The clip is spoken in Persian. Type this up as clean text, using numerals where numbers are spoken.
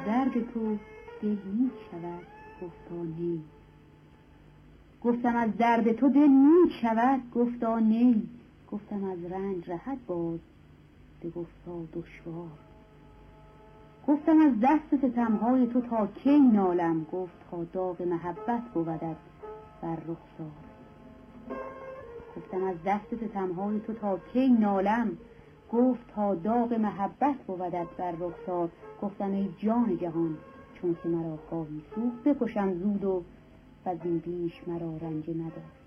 درد تو دل نیک شود، گفتا نی. گفتم از درد تو دل نیک شود، گفتا نی. گفتم از رنج رهد باز، بگفتا دشوار. گفتم از دست ستمهای تو تا کی نالم، گفت تا داغ محبت بودت بر رخسار. گفتم از دست ستمهای تو تا کی نالم، گفت تا داغ محبت بودت بر رخسار. گفتم ای جان جهان چون که مرا خواهی سوخت، بکشم زود و زین بیش مرا رنج مدار.